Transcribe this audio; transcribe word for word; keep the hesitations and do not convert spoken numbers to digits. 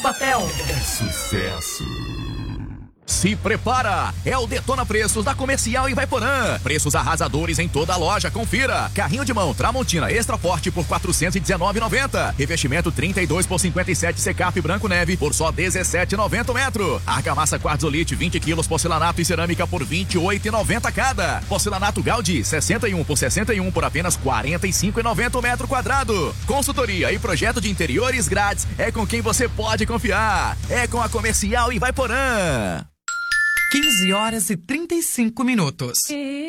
papel. É sucesso. Se prepara! É o Detona Preços da Comercial em Vaiporã. Preços arrasadores em toda a loja, confira. Carrinho de mão Tramontina Extra Forte por quatrocentos e dezenove reais e noventa centavos. Revestimento trinta e dois por cinquenta e sete Secap Branco Neve por só dezessete reais e noventa centavos o metro. Argamassa Quartzolite vinte quilos porcelanato e cerâmica por vinte e oito reais e noventa centavos cada. Porcelanato Gaudi sessenta e um por sessenta e um por apenas quarenta e cinco reais e noventa centavos o metro quadrado. Consultoria e projeto de interiores grátis é com quem você pode confiar. É com a Comercial em Vaiporã. quinze horas e trinta e cinco minutos.